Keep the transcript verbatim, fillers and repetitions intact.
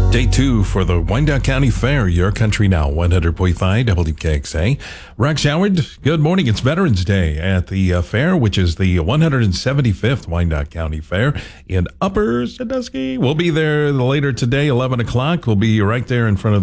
Day two for the Wyandotte County Fair, Your Country Now, one hundred point five W K X A. Rex Howard, good morning. It's Veterans Day at the uh, fair, which is the one hundred seventy-fifth Wyandotte County Fair in Upper Sandusky. We'll be there later today, eleven o'clock. We'll be right there in front of